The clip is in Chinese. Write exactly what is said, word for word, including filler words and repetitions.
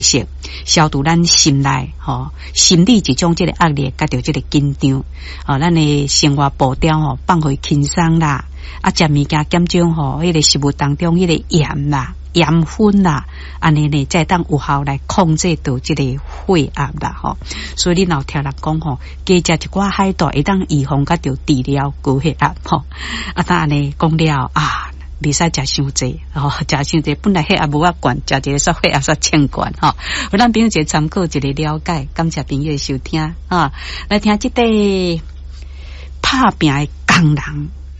息，消除咱心内吼心理一种即个压力，甲着即个紧张。哦，咱的生活步调吼放回轻松啦，啊，食物件减少吼，迄个食物当中迄个盐啦、盐分啦，安尼呢，再当有效来控制到即个血压啦吼。所以你老听人讲吼，加食一寡海带，会当预防甲着治疗高血压吼。啊，当安尼讲了啊。袂使食伤济，吼、哦，食伤济本来血压无法管，食一个煞血压煞千管，吼、哦。有咱朋友一个参考，一个了解，感谢朋友的收听啊。来听即个拍拼的工人，